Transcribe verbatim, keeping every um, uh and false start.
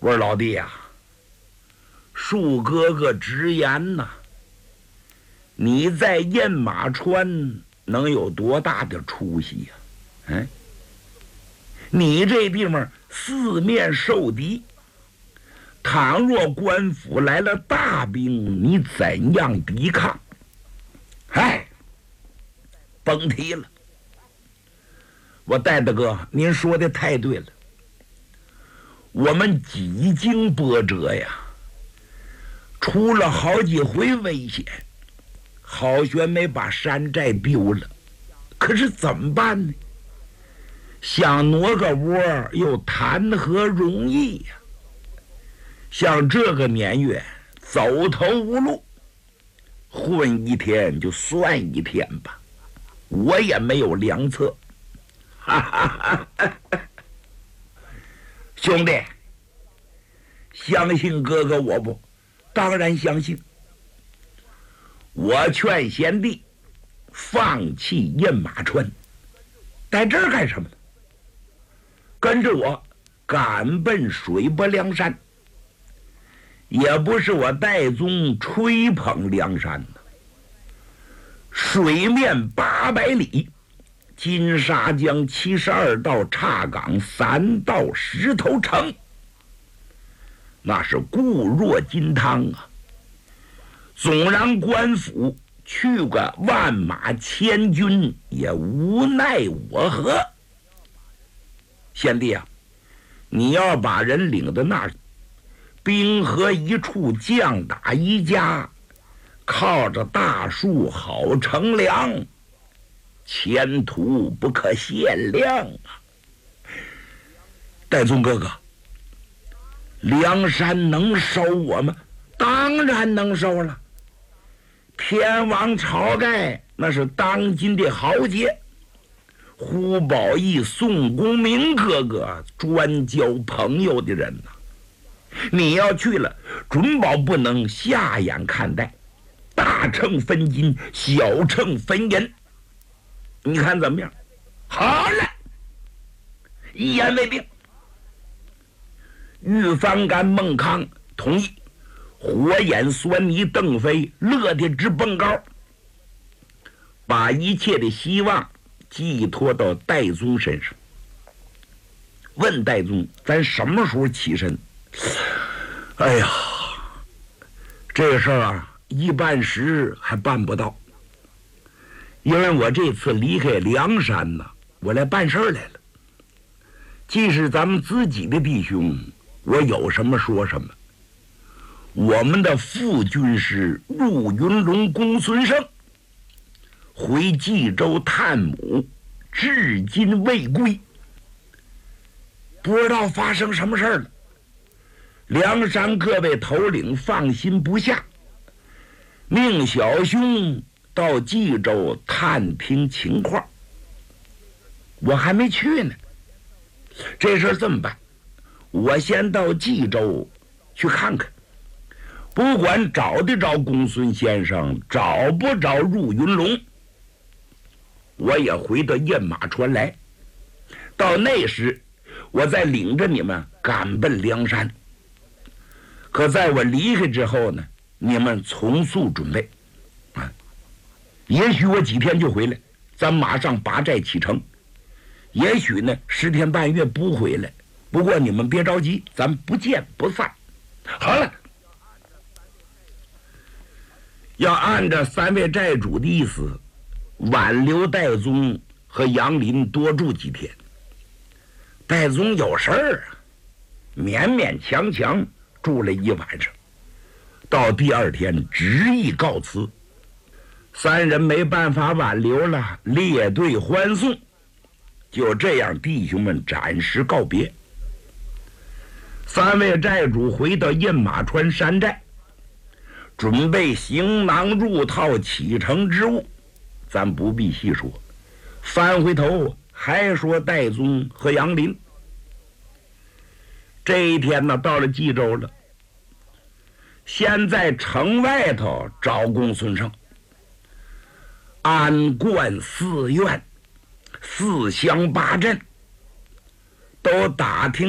我说老弟呀、啊，恕哥哥直言呐，你在雁马川能有多大的出息呀、啊？嗯，你这地方四面受敌，倘若官府来了大兵，你怎样抵抗？哎，甭提了。我戴大哥，您说的太对了。我们几经波折呀，出了好几回危险，好悬没把山寨丢了。可是怎么办呢？想挪个窝又谈何容易呀、啊？像这个年月，走投无路，混一天就算一天吧，我也没有良策。哈哈哈哈！兄弟，相信哥哥我不？当然相信。我劝贤弟放弃雁马川，在这儿干什么呢？跟着我赶奔水泊梁山。也不是我戴宗吹捧梁山呢，水面八百里，金沙江七十二道岔岗，三道石头城，那是固若金汤啊！纵然官府去个万马千军，也无奈我何。贤弟啊，你要把人领到那儿，兵合一处，将打一家，靠着大树好乘凉，前途不可限量啊！戴宗哥哥，梁山能收我吗？当然能收了。天王晁盖那是当今的豪杰，胡宝义、宋公明哥哥专交朋友的人呐、啊。你要去了，准保不能下眼看待，大秤分金，小秤分银，你看怎么样？好了，一言为定。玉方干、孟康同意，火眼狻猊邓飞乐得直蹦高，把一切的希望寄托到戴宗身上。问戴宗，咱什么时候起身？哎呀，这事儿啊，一半时还办不到，因为我这次离开梁山呢，我来办事儿来了。既是咱们自己的弟兄，我有什么说什么。我们的副军师陆云龙、公孙胜回冀州探母，至今未归，不知道发生什么事儿了。梁山各位头领放心不下，命小兄到冀州探听情况。我还没去呢，这事儿这么办，我先到冀州去看看，不管找得着公孙先生，找不着入云龙，我也回到雁马川来。到那时，我再领着你们赶奔梁山。可在我离开之后呢，你们从速准备啊！也许我几天就回来，咱马上拔寨启程；也许呢，十天半月不回来。不过你们别着急，咱不见不散。好了，要按照三位寨主的意思，挽留戴宗和杨林多住几天。戴宗有事儿啊，勉勉强强住了一晚上，到第二天执意告辞。三人没办法挽留了，列队欢送。就这样，弟兄们暂时告别。三位寨主回到雁马川山寨，准备行囊入套、启程之物，咱不必细说。翻回头还说戴宗和杨林。这一天呢，到了冀州了，先在城外头找公孙胜，安观寺院、四乡八镇都打听